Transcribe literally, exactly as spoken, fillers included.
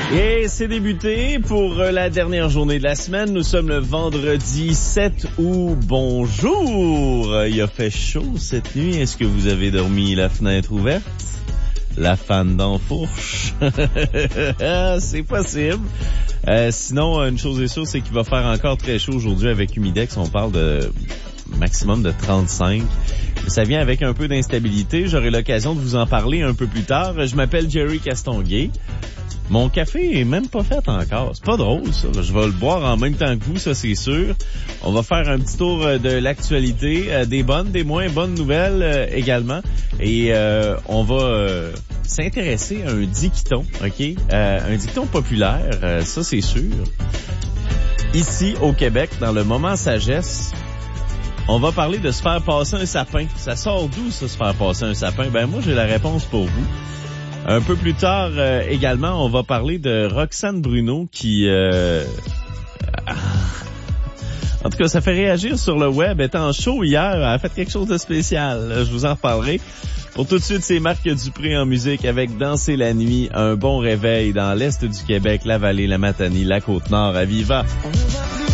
Et c'est débuté pour la dernière journée de la semaine. Nous sommes le vendredi sept août. Bonjour! Il a fait chaud cette nuit. Est-ce que vous avez dormi la fenêtre ouverte? La fan d'en fourche? C'est possible. Euh, sinon, une chose est sûre, c'est qu'il va faire encore très chaud aujourd'hui avec Humidex. On parle de maximum de trente-cinq. Ça vient avec un peu d'instabilité. J'aurai l'occasion de vous en parler un peu plus tard. Je m'appelle Jerry Castonguay. Mon café est même pas fait encore. C'est pas drôle, ça. Je vais le boire en même temps que vous, ça c'est sûr. On va faire un petit tour de l'actualité, euh, des bonnes, des moins bonnes nouvelles euh, également. Et euh, on va euh, s'intéresser à un dicton, OK? Euh, un dicton populaire, euh, ça c'est sûr. Ici, au Québec, dans le moment sagesse, on va parler de se faire passer un sapin. Ça sort d'où, ça, se faire passer un sapin? Ben moi, j'ai la réponse pour vous. Un peu plus tard, euh, également, on va parler de Roxane Bruno qui... Euh... En tout cas, ça fait réagir sur le web. Étant chaud hier, elle a fait quelque chose de spécial. Je vous en reparlerai. Pour tout de suite, c'est Marc Dupré en musique avec Danser la nuit, un bon réveil dans l'Est du Québec, la Vallée, la Matanie, la Côte-Nord, à Viva.